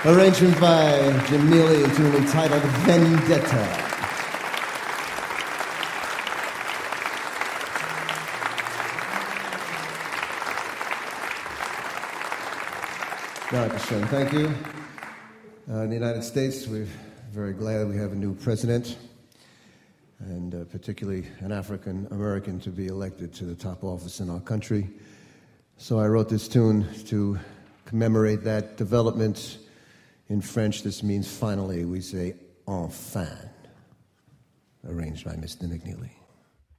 Arrangement by Jim Neely, a tune entitled Vendetta. Thank you. In the United States, we're very glad we have a new president, and particularly an African American to be elected to the top office in our country. So I wrote this tune to commemorate that development. In French, this means finally. We say enfin. Arranged by Mr. Nick Neely.